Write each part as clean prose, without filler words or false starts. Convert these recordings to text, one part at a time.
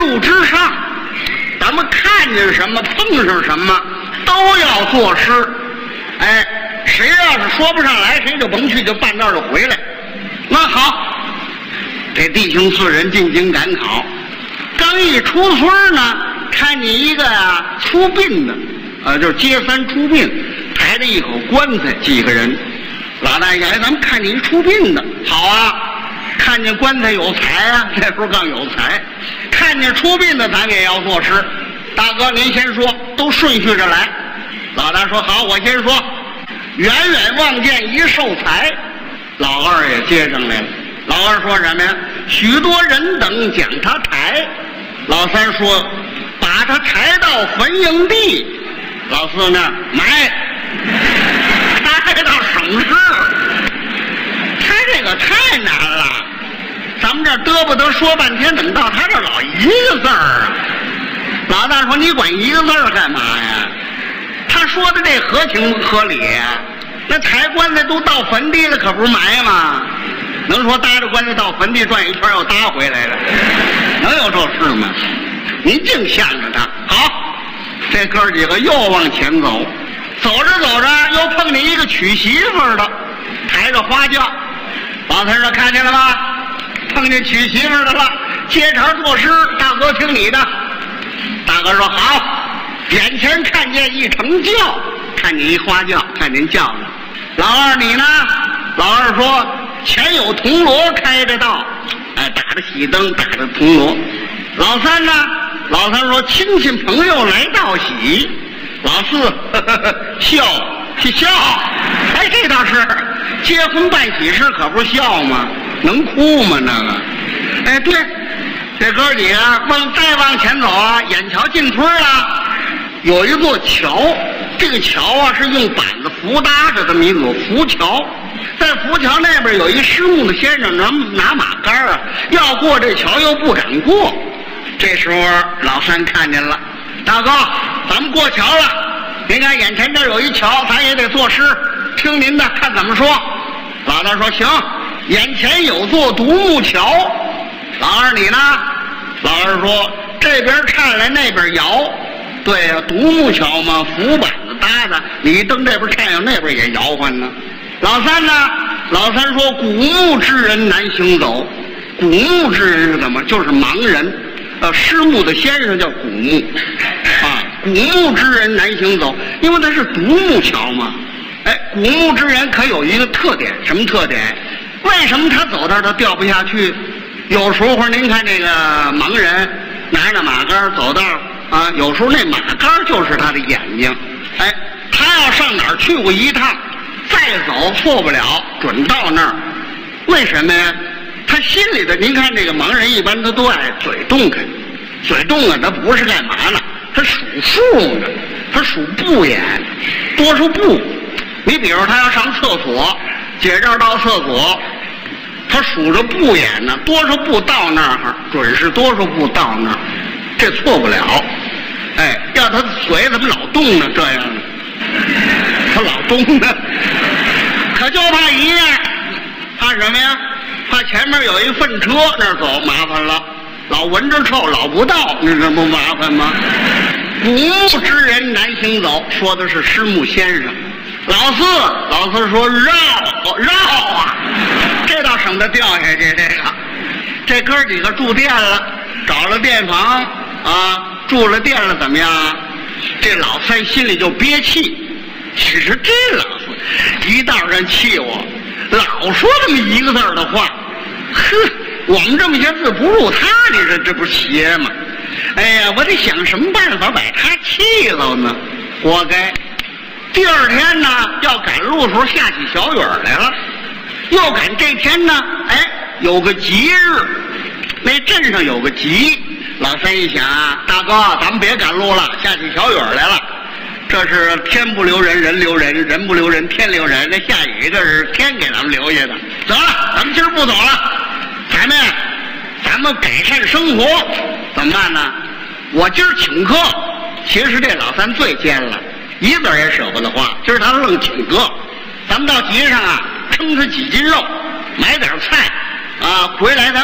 路之上，咱们看见什么碰上什么都要作诗。哎，谁要是说不上来，谁就甭去，就半道就回来。那好，这弟兄4人进京赶考，刚一出村呢，看见一个出殡的，就是接三出殡，抬着一口棺材，几个人。老大爷，咱们看见一出殡的，好啊，看见棺材有才啊，这时候刚有才，看见出殡的咱也要作诗。大哥您先说，都顺序着来。老大说好，我先说。远远望见一寿才，老二也接上来了。老二说什么呀？许多人等将他抬。老三说把他抬到坟营地。老四呢埋，抬到省市。他这个太难了，咱们这嘚不得说半天，等到他这老一个字儿啊。老大说你管一个字儿干嘛呀？他说的这合情合理呀？那抬棺材都到坟地了，可不是埋吗？能说搭着棺材到坟地转一圈又搭回来了？能有这事吗？您净向着他。好，这哥几个又往前走，走着走着又碰见一个娶媳妇的，抬着花轿。老三说看见了吧？碰见娶媳妇的了，接茬作诗。大哥听你的。大哥说好。眼前看见一乘轿，看见一花轿，看见轿子。老二你呢？老二说前有铜锣开着道，哎，打着喜灯，打着铜锣。老三呢？老三说亲戚朋友来道喜。老四呵呵呵笑笑，哎，这倒是结婚办喜事，可不是笑吗？能哭吗那个？哎，对，这哥几个再往前走啊，眼瞧进村了。有一座桥，这个桥啊是用板子扶搭着这么一座浮桥，在浮桥那边有一失目的先生拿马杆啊，要过这桥又不敢过。这时候老三看见了，大哥，咱们过桥了，您看眼前这有一桥，咱也得作诗，听您的，看怎么说。老大说行，眼前有座独木桥。老二你呢？老二说这边颤来那边摇。对呀，独木桥嘛，浮板子搭的，你一蹬这边颤悠，那边也摇晃呢。老三呢？老三说古木之人难行走。古木之人是怎么？就是盲人，失目的先生叫古木，啊，古木之人难行走，因为他是独木桥嘛。哎，古木之人可有一个特点，什么特点？为什么他走这儿他掉不下去？有时候您看这个盲人拿着马杆走道。啊，有时候那马杆就是他的眼睛，哎，他要上哪儿去过一趟，再走错不了，准到那儿。为什么呀？他心里的，您看这个盲人一般他都爱嘴动开，嘴动啊，他不是干嘛呢？他数数呢，他数步眼，多少步。你比如他要上厕所，解这儿到厕所，他数着步眼呢，多少步到那儿，准是多少步到那儿，这错不了。哎，要他嘴怎么老动呢？这样呢，他老动呢，可就怕一样，怕什么呀？怕前面有一粪车那儿走，麻烦了，老闻着臭，老不到，那这不麻烦吗？古木之人难行走，说的是失目先生。老四说绕啊，这倒省得掉下去。这哥几个住店了，找了店房啊。住了店了怎么样？这老三心里就憋气。其实这老四一道上气我，老说这么一个字的话，呵，我们这么些字不入他，你说这不是邪吗？哎呀，我得想什么办法把他气了呢？活该。第二天呢，要赶路的时候下起小雨来了，又赶这天呢，哎，有个吉日，那镇上有个吉。老三一想啊，大哥，咱们别赶路了，下起小雨来了。这是天不留人，人留人，人不留人，天留人。那下雨这是天给咱们留下的。走了，咱们今儿不走了，咱们改善生活，怎么办呢？我今儿请客。其实这老三最奸了，一字也舍不得花。今儿他愣请客，咱们到集上啊，称他几斤肉，买点菜啊，回来咱们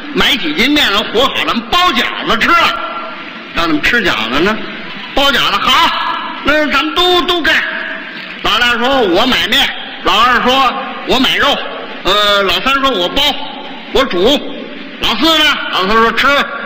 买几斤面了和好了，包饺子吃了。让他们吃饺子呢，包饺子好，那咱们都干。老大说我买面，老二说我买肉，老三说我包，我煮，老四呢？老四说吃，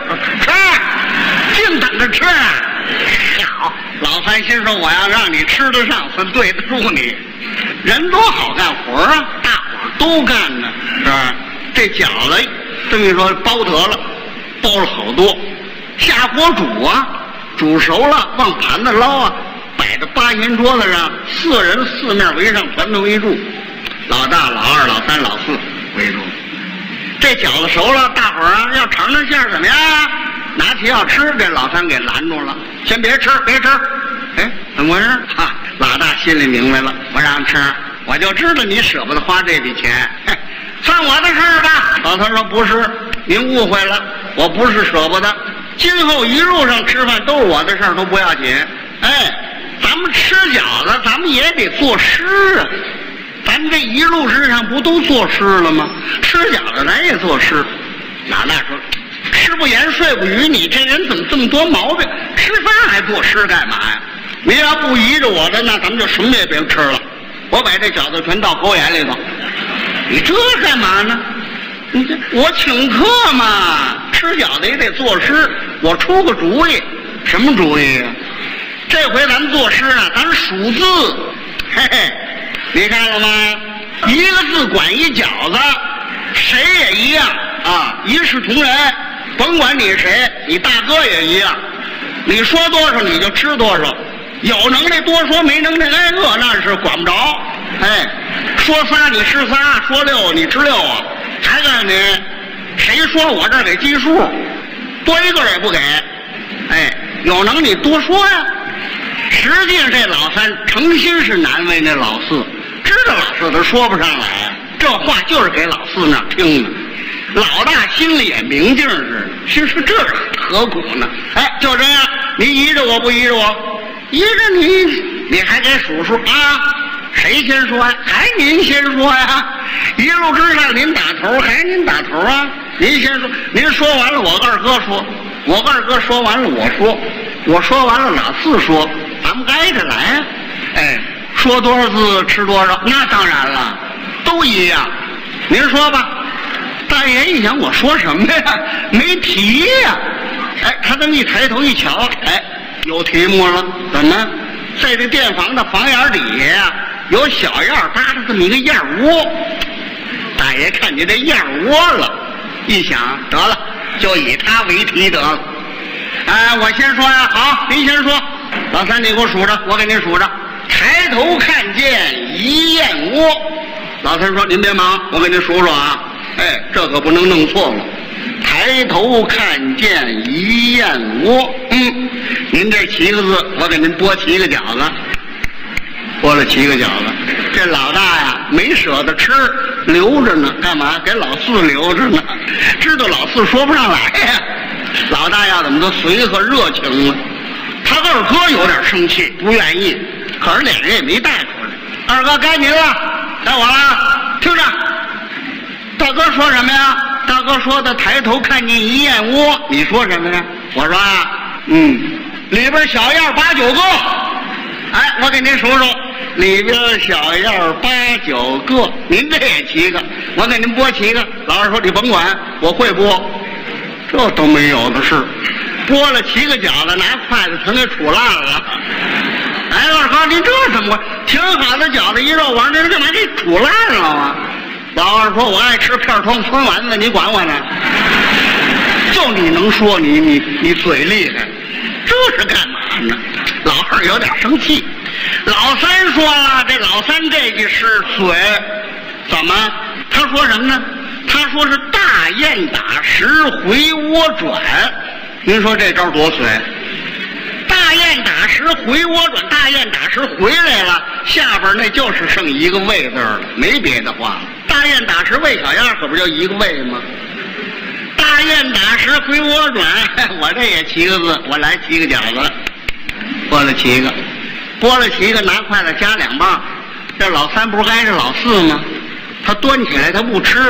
净等着吃啊！好，老三心说我要让你吃得上，算对得住你。人多好干活啊，大伙儿都干呢，是吧？这饺子这么一说包得了，包了好多，下锅煮啊，煮熟了往盘子捞啊，摆在八仙桌子上，4人4面围上，团团围住，老大、老二、老三、老四围住。这饺子熟了，大伙儿啊要尝尝馅儿怎么样？拿起要吃，这老三给拦住了，先别吃，别吃。哎，怎么回事？哈，老大心里明白了，我让吃，我就知道你舍不得花这笔钱，算我的事儿吧。老三说不是，您误会了，我不是舍不得，今后一路上吃饭都是我的事儿，都不要紧。哎，咱们吃饺子，咱们也得作诗啊。咱们这一路之上不都作诗了吗？吃饺子咱也作诗。老大说吃不言睡不语，你这人怎么这么多毛病？吃饭还作诗干嘛呀？你要不依着我的，那咱们就什么也别吃了。我把这饺子全倒狗眼里头。你这干嘛呢？你这我请客嘛，吃饺子也得作诗。我出个主意，什么主意啊？这回咱们作诗啊，咱数字，嘿嘿，你看了吗？一个字管一饺子，谁也一样啊，一视同仁。甭管你谁，你大哥也一样，你说多少你就吃多少，有能耐多说，没能耐挨饿那是管不着。哎，说仨你吃仨，说6你吃6啊。还告诉你，谁说我这儿给计数，多一个也不给。哎，有能你多说呀。实际上这老三诚心是难为那老四，知道老四他说不上来，这话就是给老四那听的。老大心里也明镜似的，心说这何苦呢？哎，就这样，你依着我不依着我？依着你还给数数啊？谁先说呀？还您先说呀？一路之上您打头，还您打头啊？您先说，您说完了我二哥说，我二哥说完了我说，我说完了老四说，咱们挨着来啊！哎，说多少字吃多少，那当然了，都一样。您说吧。大爷一想，我说什么呀？没题呀！哎，他这么一抬头一瞧，哎，有题目了。怎么？在这店房的房檐底下呀，有小样搭着这么一个样窝。大爷看见这样窝了，一想，得了，就以他为题得了。哎，我先说呀，好，您先说。老三，你给我数着，我给您数着。抬头看见一燕窝。老三说：“您别忙，我给您数数啊。”哎，这可不能弄错了。抬头看见一燕窝，您这7个字，我给您拨7个饺子，拨了7个饺子。这老大呀，没舍得吃，留着呢，干嘛？给老四留着呢，知道老四说不上来呀。老大要怎么都随和热情了。他二哥有点生气，不愿意，可是俩人也没带出来。二哥该您了，该我了，听着。大哥说什么呀？大哥说的抬头看见一燕窝，你说什么呀？我说啊，里边小样8、9个。哎，我给您数数，里边小样8、9个，您这也7个，我给您拨7个。老二说你甭管，我会拨，这都没有的事。拨了7个饺子，拿筷子全给杵烂了。哎，二哥，您这怎么挺好的饺子一肉丸，您干嘛给杵烂了啊？老二说：“我爱吃片汤酸丸子，你管我呢？就你能说，你嘴厉害，这是干嘛呢？”老二有点生气。老三说了，这老三这句是嘴，怎么？他说什么呢？他说是大雁打石回窝转。您说这招多随？大雁打石回窝转，大雁打石回来了，下边那就是剩一个喂字了，没别的话了。大雁打石喂小样，可不就一个喂吗？大雁打石回窝转，我这也7个字，我来7个饺子，拨了7个，拨了7个，拿筷子夹2棒。这老三不是挨着老四吗？他端起来他不吃，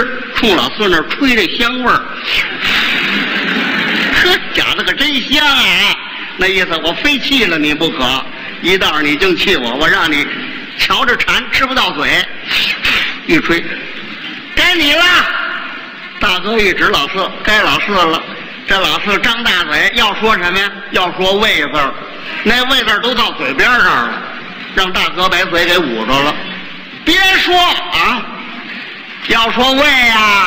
冲老四那儿吹这香味儿，呵，饺子可真香啊！那意思我非气了你不可，一道你净气我，我让你瞧着馋吃不到嘴。一吹，该你了。大哥一指老四，该老四了。这老四张大嘴要说什么呀？要说胃字儿，那胃字儿都到嘴边上了，让大哥把嘴给捂着了。别说啊，要说胃呀，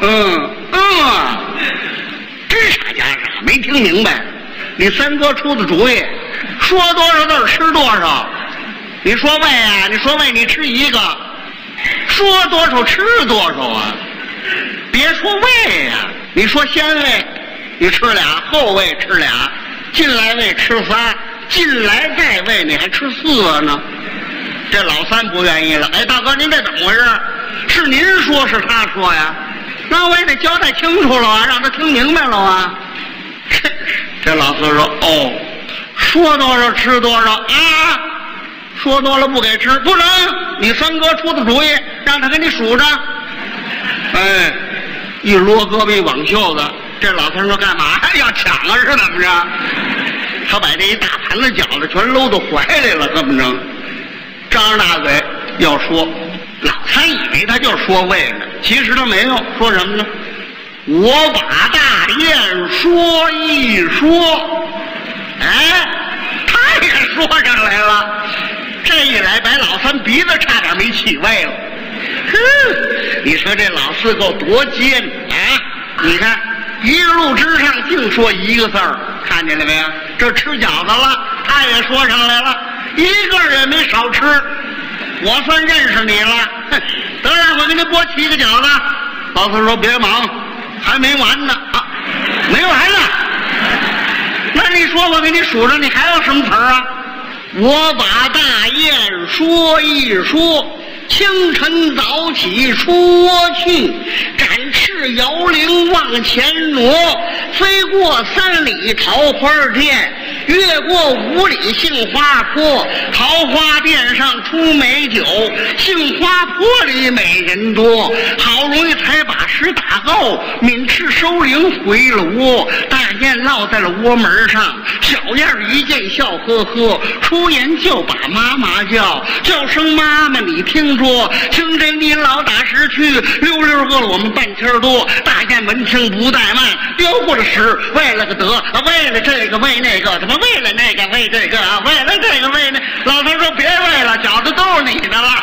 真傻假傻，没听明白。你三哥出的主意，说多少字吃多少。你说胃啊，你说胃，你吃一个，说多少吃多少啊。别说胃呀，你说先胃，你吃俩，后胃吃俩，进来胃吃仨，进来再胃你还吃4个呢。这老三不愿意了，哎，大哥您这怎么回事？是您说是他说呀？那我也得交代清楚了啊，让他听明白了啊。这老四说：“哦，说多少吃多少啊，说多了不给吃，不能。你三哥出的主意，让他给你数着。”哎，一撸胳膊挽袖子，这老三说：“干嘛要抢啊？是怎么着？”他把这一大盘子饺子全搂到怀里了，这么着，张着大嘴要说。老三以为他就说胃呢，其实他没有，说什么呢？我把大雁说一说，哎，他也说上来了。这一来，把老三鼻子差点没起胃了。哼，你说这老四够多尖啊！你看，一路之上净说一个字儿，看见了没有？这吃饺子了，他也说上来了，一个也没少吃。我算认识你了，得了，我给你拨7个饺子。老四说：“别忙，还没完呢啊，没完呢。那你说我给你数着，你还有什么词儿啊？我把大雁说一说，清晨早起出窝去，展翅摇铃往前挪，飞过3里桃花店，越过5里杏花坡，桃花店上出美酒，杏花坡里美人多，好容易才把食打够，抿翅收铃回了窝，大雁落在了窝门上，小燕一见笑呵呵，出言就把妈妈叫，叫声妈妈你听着，清晨你老打时去，溜溜饿了我们半天多，大雁闻听不怠慢，溜过了时，为了个得，为了这个为那个，怎么为了那个为这个啊？为了这个为那，老头说别为了，饺子都是你的了。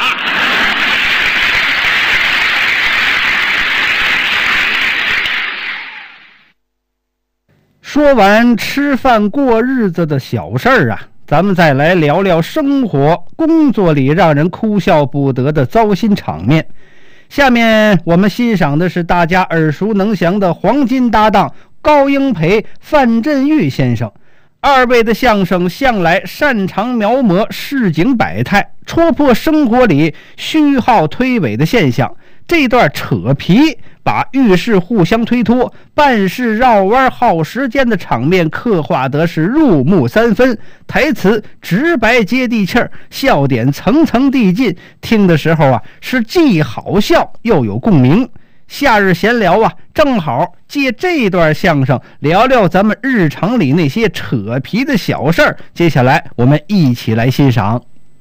说完吃饭过日子的小事儿啊，咱们再来聊聊生活工作里让人哭笑不得的糟心场面。下面我们欣赏的是大家耳熟能详的黄金搭档高英培、范振钰先生。二位的相声向来擅长描摹市井百态，戳破生活里虚耗推诿的现象。这段扯皮把遇事互相推脱、办事绕弯耗时间的场面刻画得是入木三分，台词直白接地气儿，笑点层层递进，听的时候啊是既好笑又有共鸣。夏日闲聊啊，正好借这段相声聊聊咱们日常里那些扯皮的小事儿。接下来我们一起来欣赏。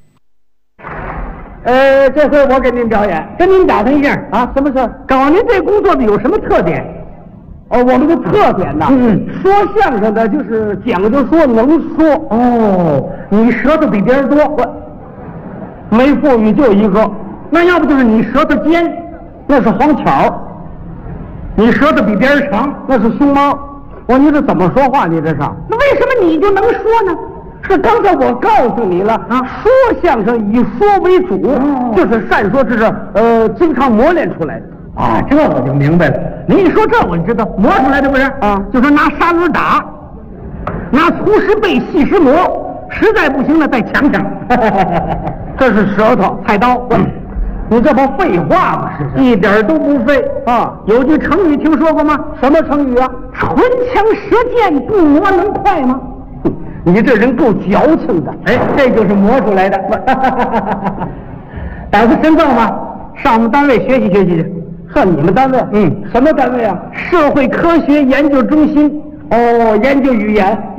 这回我给您表演，跟您打听一下啊，什么事？搞您这工作的有什么特点？哦，我们的特点呢？说相声的就是讲究说能说。哦，你舌头比别人多，没富裕就一个。那要不就是你舌头尖，那是黄巧；你舌头比别人长，那是熊猫。我你这怎么说话？你这是？那为什么你就能说呢？是刚才我告诉你了啊，说相声以说为主，就是善说之经常磨练出来的啊。这我就明白了。您一说这我就知道，磨出来的不是啊？就是拿砂轮打，拿粗石背细石磨，实在不行了再抢抢。这是舌头菜刀。你这不废话吗？是一点都不废啊！有句成语听说过吗？什么成语啊？唇枪舌剑，不磨能快吗？你这人够矫情的，哎，这就是磨出来的。打算深造吗？上我们单位学习学习去。 算你们单位？什么单位啊？社会科学研究中心。哦，研究语言。